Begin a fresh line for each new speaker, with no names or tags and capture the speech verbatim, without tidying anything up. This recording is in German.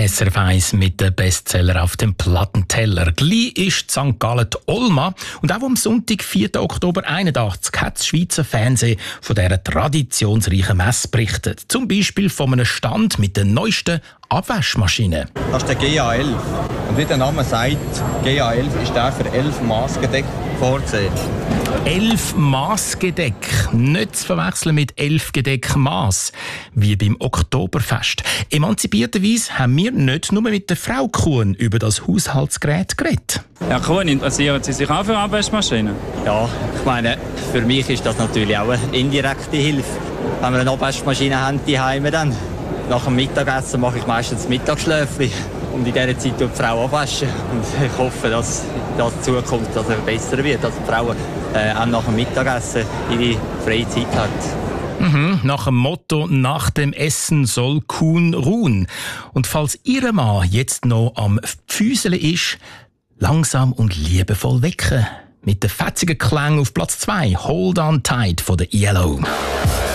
S R F eins mit den Bestseller auf dem Plattenteller. Gleich ist Sankt Gallen die Olma. Und auch am Sonntag, vierten Oktober einundachtzig, hat das Schweizer Fernsehen von dieser traditionsreichen Messe berichtet. Zum Beispiel von einem Stand mit den neuesten Abwaschmaschinen.
Das ist der G A elf. Und wie der Name sagt, G A elf ist der für elf Maßgedeck vorgesehen.
Elf Maßgedeck, nicht zu verwechseln mit elf Gedeck Maß, wie beim Oktoberfest. Emanzipierterweise haben wir nicht nur mit der Frau Kuhn über das Haushaltsgerät geredet.
Herr Kuhn, interessieren Sie sich auch für Abwaschmaschinen?
Ja, ich meine, für mich ist das natürlich auch eine indirekte Hilfe. Wenn wir eine Abwaschmaschine haben, die Heime dann. Nach dem Mittagessen mache ich meistens Mittagsschläfchen. Und in dieser Zeit tut die Frau abwaschen. Und ich hoffe, dass das in Zukunft dass es besser wird, dass die Frau äh, auch nach dem Mittagessen ihre freie Zeit hat.
Mhm, nach dem Motto, nach dem Essen soll Kuhn ruhen. Und falls Ihr Mann jetzt noch am Pfüsele ist, langsam und liebevoll wecken. Mit den fetzigen Klängen auf Platz zwei, Hold on tight von der Yellow.